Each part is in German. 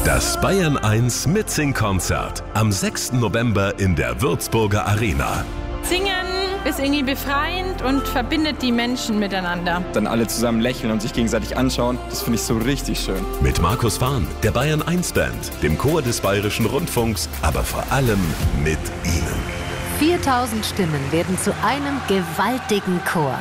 Das Bayern 1 Mitsing-Konzert am 6. November in der Würzburger Arena. Singen ist irgendwie befreiend und verbindet die Menschen miteinander. Dann alle zusammen lächeln und sich gegenseitig anschauen, das finde ich so richtig schön. Mit Markus Fahn, der Bayern 1 Band, dem Chor des Bayerischen Rundfunks, aber vor allem mit Ihnen. 4000 Stimmen werden zu einem gewaltigen Chor.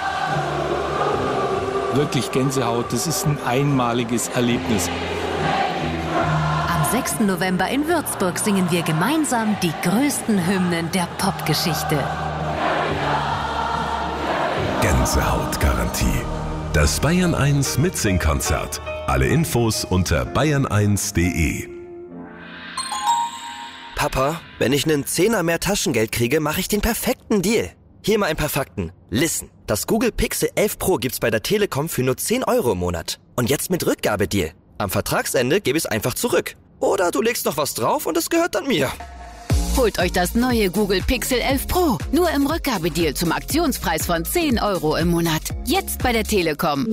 Wirklich Gänsehaut, das ist ein einmaliges Erlebnis. Am 6. November in Würzburg singen wir gemeinsam die größten Hymnen der Popgeschichte. Gänsehautgarantie. Das Bayern 1 Mitsing-Konzert. Alle Infos unter bayern1.de. Papa, wenn ich einen Zehner mehr Taschengeld kriege, mache ich den perfekten Deal. Hier mal ein paar Fakten. Listen, das Google Pixel 11 Pro gibt's bei der Telekom für nur 10 € im Monat. Und jetzt mit Rückgabedeal. Am Vertragsende gebe ich es einfach zurück. Oder du legst noch was drauf und es gehört dann mir. Holt euch das neue Google Pixel 11 Pro. Nur im Rückgabedeal zum Aktionspreis von 10 € im Monat. Jetzt bei der Telekom.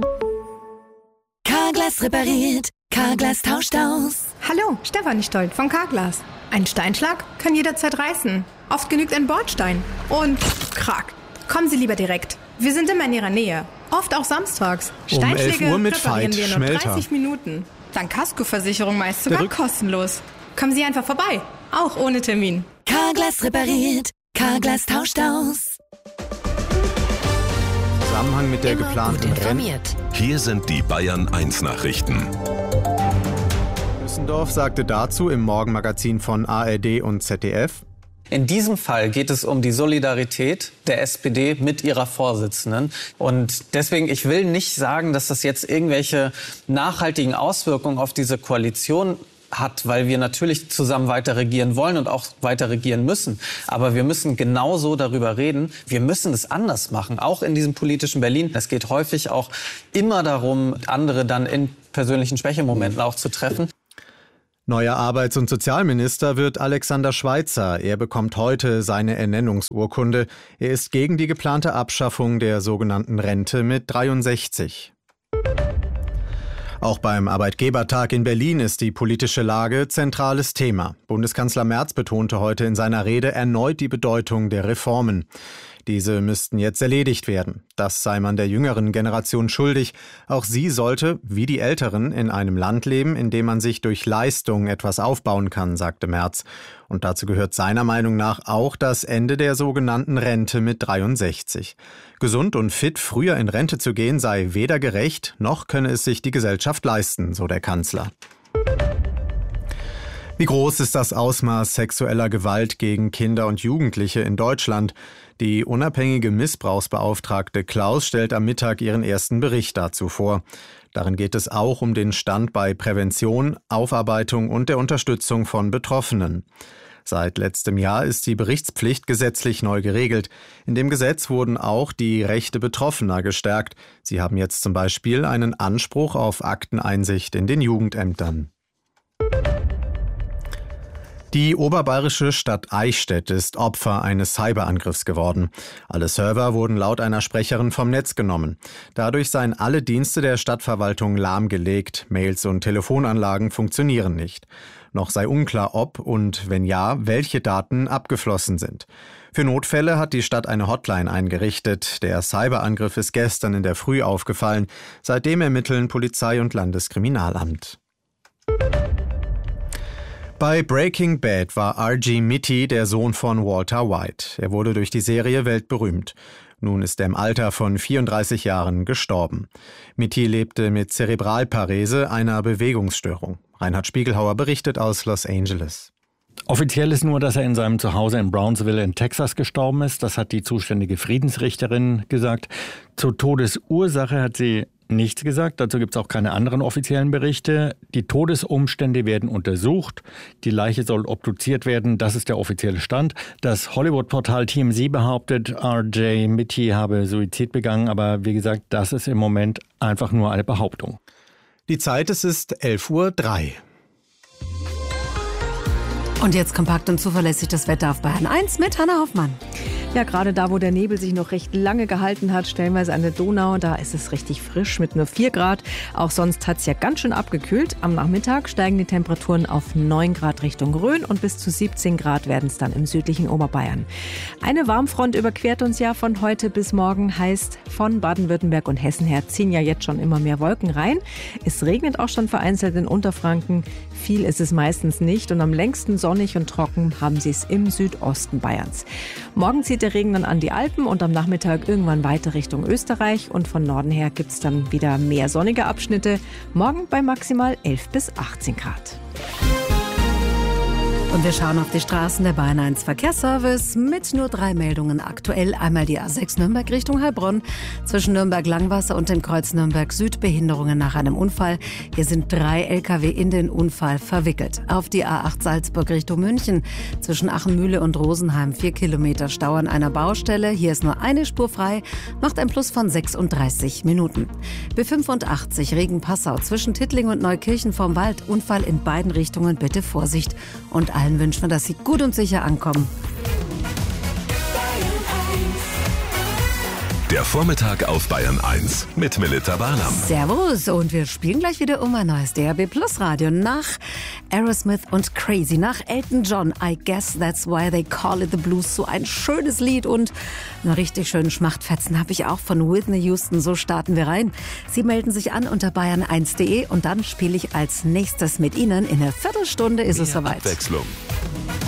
Carglass repariert. Carglass tauscht aus. Hallo, Stefanie Stolt von Carglass. Ein Steinschlag kann jederzeit reißen. Oft genügt ein Bordstein. Und krack. Kommen Sie lieber direkt. Wir sind immer in Ihrer Nähe. Oft auch samstags. Steinschläge 11 Uhr mit reparieren Veit wir in nur Schmelter. 30 Minuten. Dank Kaskoversicherung meist sogar kostenlos. Kommen Sie einfach vorbei. Auch ohne Termin. Carglass repariert. Carglass tauscht aus. Im Zusammenhang mit der Immer geplanten gut informiert. Hier sind die Bayern 1 Nachrichten. Düsseldorf sagte dazu im Morgenmagazin von ARD und ZDF: In diesem Fall geht es um die Solidarität der SPD mit ihrer Vorsitzenden. Und deswegen, ich will nicht sagen, dass das jetzt irgendwelche nachhaltigen Auswirkungen auf diese Koalition hat, weil wir natürlich zusammen weiter regieren wollen und auch weiter regieren müssen. Aber wir müssen genauso darüber reden. Wir müssen es anders machen, auch in diesem politischen Berlin. Es geht häufig auch immer darum, andere dann in persönlichen Schwächemomenten auch zu treffen. Neuer Arbeits- und Sozialminister wird Alexander Schweitzer. Er bekommt heute seine Ernennungsurkunde. Er ist gegen die geplante Abschaffung der sogenannten Rente mit 63. Auch beim Arbeitgebertag in Berlin ist die politische Lage zentrales Thema. Bundeskanzler Merz betonte heute in seiner Rede erneut die Bedeutung der Reformen. Diese müssten jetzt erledigt werden. Das sei man der jüngeren Generation schuldig. Auch sie sollte, wie die Älteren, in einem Land leben, in dem man sich durch Leistung etwas aufbauen kann, sagte Merz. Und dazu gehört seiner Meinung nach auch das Ende der sogenannten Rente mit 63. Gesund und fit früher in Rente zu gehen sei weder gerecht, noch könne es sich die Gesellschaft leisten, so der Kanzler. Wie groß ist das Ausmaß sexueller Gewalt gegen Kinder und Jugendliche in Deutschland? Die unabhängige Missbrauchsbeauftragte Klaus stellt am Mittag ihren ersten Bericht dazu vor. Darin geht es auch um den Stand bei Prävention, Aufarbeitung und der Unterstützung von Betroffenen. Seit letztem Jahr ist die Berichtspflicht gesetzlich neu geregelt. In dem Gesetz wurden auch die Rechte Betroffener gestärkt. Sie haben jetzt zum Beispiel einen Anspruch auf Akteneinsicht in den Jugendämtern. Die oberbayerische Stadt Eichstätt ist Opfer eines Cyberangriffs geworden. Alle Server wurden laut einer Sprecherin vom Netz genommen. Dadurch seien alle Dienste der Stadtverwaltung lahmgelegt. Mails und Telefonanlagen funktionieren nicht. Noch sei unklar, ob und wenn ja, welche Daten abgeflossen sind. Für Notfälle hat die Stadt eine Hotline eingerichtet. Der Cyberangriff ist gestern in der Früh aufgefallen. Seitdem ermitteln Polizei und Landeskriminalamt. Bei Breaking Bad war R.G. Mitty der Sohn von Walter White. Er wurde durch die Serie weltberühmt. Nun ist er im Alter von 34 Jahren gestorben. Mitty lebte mit Zerebralparese, einer Bewegungsstörung. Reinhard Spiegelhauer berichtet aus Los Angeles. Offiziell ist nur, dass er in seinem Zuhause in Brownsville in Texas gestorben ist. Das hat die zuständige Friedensrichterin gesagt. Zur Todesursache hat sie nichts gesagt. Dazu gibt es auch keine anderen offiziellen Berichte. Die Todesumstände werden untersucht. Die Leiche soll obduziert werden. Das ist der offizielle Stand. Das Hollywood-Portal TMZ behauptet, R.J. Mitty habe Suizid begangen. Aber wie gesagt, das ist im Moment einfach nur eine Behauptung. Die Zeit, es ist 11:03 Uhr. Und jetzt kompakt und zuverlässig das Wetter auf Bayern 1 mit Hannah Hoffmann. Ja, gerade da, wo der Nebel sich noch recht lange gehalten hat, stellenweise an der Donau, da ist es richtig frisch mit nur 4 Grad. Auch sonst hat es ja ganz schön abgekühlt. Am Nachmittag steigen die Temperaturen auf 9 Grad Richtung Rhön und bis zu 17 Grad werden es dann im südlichen Oberbayern. Eine Warmfront überquert uns ja von heute bis morgen, heißt von Baden-Württemberg und Hessen her ziehen ja jetzt schon immer mehr Wolken rein. Es regnet auch schon vereinzelt in Unterfranken. Viel ist es meistens nicht und am längsten sonnig und trocken haben sie es im Südosten Bayerns. Morgen zieht der Regen dann an die Alpen und am Nachmittag irgendwann weiter Richtung Österreich und von Norden her gibt es dann wieder mehr sonnige Abschnitte. Morgen bei maximal 11 bis 18 Grad. Und wir schauen auf die Straßen der Bayern 1 Verkehrsservice mit nur 3 Meldungen aktuell. Einmal die A6 Nürnberg Richtung Heilbronn. Zwischen Nürnberg-Langwasser und dem Kreuz Nürnberg-Süd Behinderungen nach einem Unfall. Hier sind 3 Lkw in den Unfall verwickelt. Auf die A8 Salzburg Richtung München. Zwischen Achenmühle und Rosenheim 4 Kilometer Stau an einer Baustelle. Hier ist nur eine Spur frei, macht ein Plus von 36 Minuten. B85 Regen-Passau zwischen Tittling und Neukirchen vorm Wald. Unfall in beiden Richtungen, bitte Vorsicht. Und allen wünschen wir, dass sie gut und sicher ankommen. Der Vormittag auf Bayern 1 mit Melita Barnum. Servus, und wir spielen gleich wieder um ein neues DRB Plus Radio nach Aerosmith und Crazy, nach Elton John. I guess that's why they call it the blues. So ein schönes Lied und einen richtig schönen Schmachtfetzen habe ich auch von Whitney Houston. So starten wir rein. Sie melden sich an unter bayern1.de und dann spiele ich als nächstes mit Ihnen. In einer Viertelstunde ist es soweit. Abwechslung.